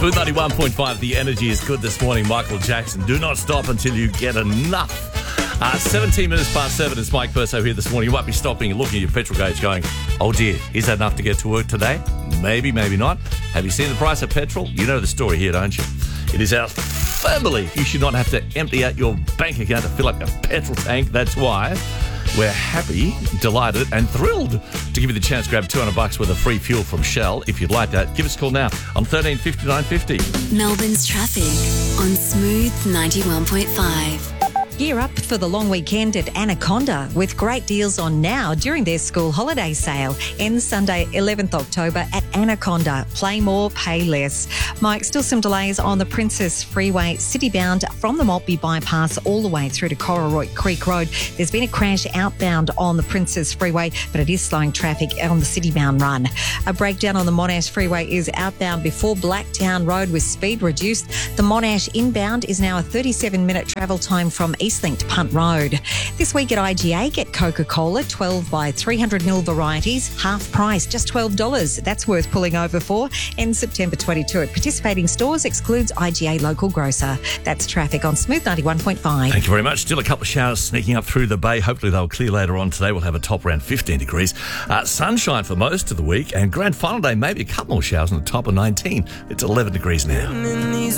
Smooth 91.5, the energy is good this morning. Michael Jackson, do not stop until you get enough. 17 minutes past 7, it's Mike Perso here this morning. You might be stopping and looking at your petrol gauge going, oh dear, is that enough to get to work today? Maybe, maybe not. Have you seen the price of petrol? You know the story here, don't you? It is our firm belief you should not have to empty out your bank account to fill up your petrol tank. That's why we're happy, delighted and thrilled to give you the chance to grab $200 worth of free fuel from Shell. If you'd like that, give us a call now on 13 59 50. Melbourne's traffic on Smooth 91.5. Gear up for the long weekend at Anaconda with great deals on now during their school holiday sale. Ends Sunday 11th October at Anaconda. Play more, pay less. Mike, still some delays on the Princess Freeway citybound from the Maltby bypass all the way through to Cororoy Creek Road. There's been a crash outbound on the Princess Freeway, but it is slowing traffic on the citybound run. A breakdown on the Monash Freeway is outbound before Blacktown Road with speed reduced. The Monash inbound is now a 37-minute travel time from Eastlink to Punt Road. This week at IGA, get Coca-Cola 12 by 300ml varieties, half price, just $12. That's worth pulling over for. Ends September 22 at participating stores, excludes IGA local grocer. That's traffic on Smooth 91.5. Thank you very much. Still a couple of showers sneaking up through the bay. Hopefully they'll clear later on today. We'll have a top around 15 degrees. Sunshine for most of the week, and grand final day, maybe a couple more showers on the top of 19. It's 11 degrees now.